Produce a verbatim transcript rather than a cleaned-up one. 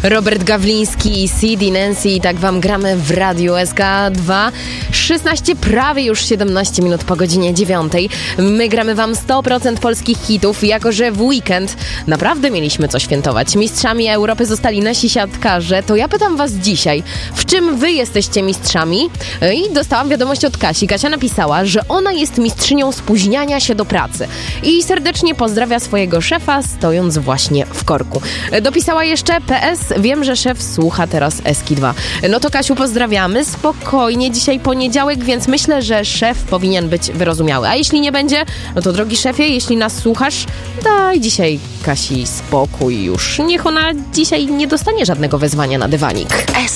Robert Gawliński i C D Nancy, i tak wam gramy w Radiu S K dwa. szesnaście, prawie już siedemnaście minut po godzinie dziewiątej. My gramy wam sto procent polskich hitów, jako że w weekend naprawdę mieliśmy co świętować. Mistrzami Europy zostali nasi siatkarze. To ja pytam was dzisiaj, w czym wy jesteście mistrzami? I dostałam wiadomość od Kasi. Kasia napisała, że ona jest mistrzynią spóźniania się do pracy i serdecznie pozdrawia swojego szefa, stojąc właśnie w korku. Dopisała jeszcze P S: wiem, że szef słucha teraz S K dwa. No to Kasiu, pozdrawiamy. Spokojnie, dzisiaj poniedziałek, więc myślę, że szef powinien być wyrozumiały. A jeśli nie będzie, no to drogi szefie, jeśli nas słuchasz, daj dzisiaj Kasi spokój już. Niech ona dzisiaj nie dostanie żadnego wezwania na dywanik.